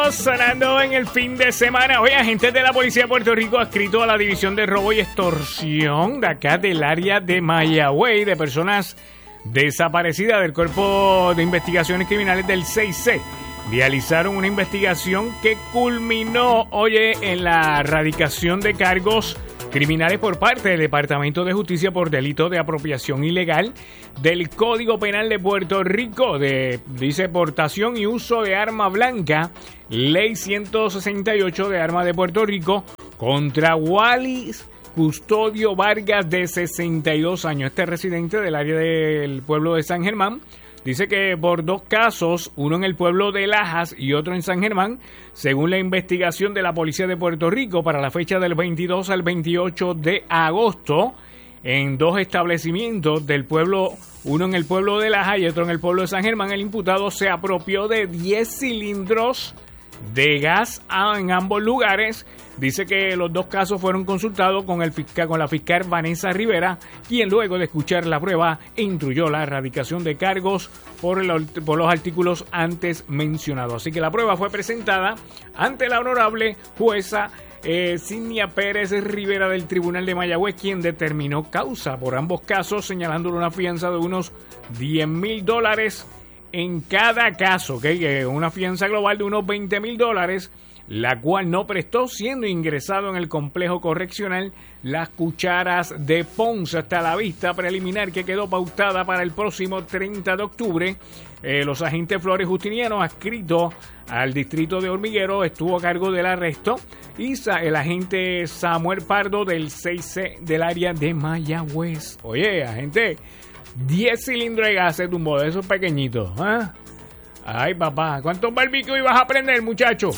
sonando en el fin de semana. Hoy, agentes de la Policía de Puerto Rico adscritos a la División de Robo y Extorsión de acá del área de Mayagüez, de personas desaparecidas del Cuerpo de Investigaciones Criminales del 6C, realizaron una investigación que culminó, en la erradicación de cargos criminales por parte del Departamento de Justicia por delito de apropiación ilegal del Código Penal de Puerto Rico, dice portación y uso de arma blanca, Ley 168 de Armas de Puerto Rico, contra Wallis Custodio Vargas, de 62 años. Este residente del área del pueblo de San Germán. Dice que por dos casos, uno en el pueblo de Lajas y otro en San Germán, según la investigación de la Policía de Puerto Rico, para la fecha del 22 al 28 de agosto, en dos establecimientos del pueblo, uno en el pueblo de Lajas y otro en el pueblo de San Germán, el imputado se apropió de 10 cilindros de gas en ambos lugares. Dice que los dos casos fueron consultados con la fiscal Vanessa Rivera, quien luego de escuchar la prueba instruyó la erradicación de cargos por los artículos antes mencionados. Así que la prueba fue presentada ante la honorable jueza Signia Pérez Rivera del Tribunal de Mayagüez, quien determinó causa por ambos casos, señalándole una fianza de unos $10,000 en cada caso, una fianza global de unos $20,000, la cual no prestó, siendo ingresado en el complejo correccional Las Cucharas de Ponce. Hasta la vista preliminar que quedó pautada para el próximo 30 de octubre. Los agentes Flores Justiniano, adscrito al distrito de Hormiguero, estuvo a cargo del arresto, y el agente Samuel Pardo del 6C del área de Mayagüez. Oye, agente, 10 cilindros de gas se tumbó de esos pequeñitos. Ay, papá, ¿cuántos barbecues ibas a prender, muchacho?